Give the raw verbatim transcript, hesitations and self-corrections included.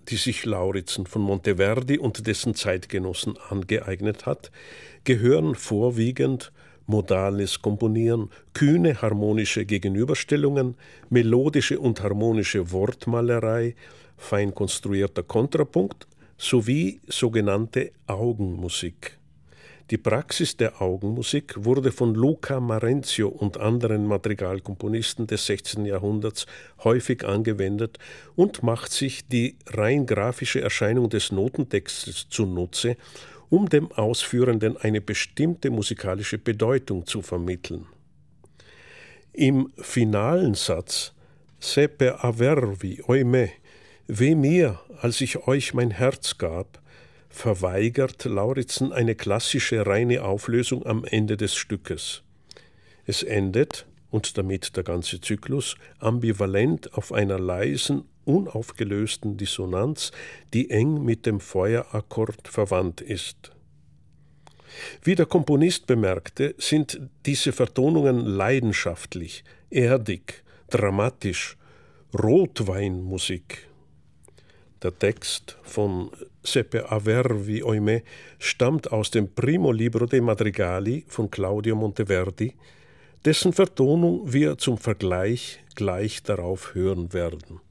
die sich Lauritzen von Monteverdi und dessen Zeitgenossen angeeignet hat, gehören vorwiegend modales Komponieren, kühne harmonische Gegenüberstellungen, melodische und harmonische Wortmalerei, fein konstruierter Kontrapunkt sowie sogenannte Augenmusik. Die Praxis der Augenmusik wurde von Luca Marenzio und anderen Madrigalkomponisten des sechzehnten Jahrhunderts häufig angewendet und macht sich die rein grafische Erscheinung des Notentextes zunutze, um dem Ausführenden eine bestimmte musikalische Bedeutung zu vermitteln. Im finalen Satz «Se per avervi, oimè, weh mir, als ich euch mein Herz gab», verweigert Lauritzen eine klassische reine Auflösung am Ende des Stückes. Es endet, und damit der ganze Zyklus, ambivalent auf einer leisen, unaufgelösten Dissonanz, die eng mit dem Feuerakkord verwandt ist. Wie der Komponist bemerkte, sind diese Vertonungen leidenschaftlich, erdig, dramatisch, Rotweinmusik. Der Text von «Se per avervi, oimè» stammt aus dem Primo Libro dei Madrigali von Claudio Monteverdi, dessen Vertonung wir zum Vergleich gleich darauf hören werden.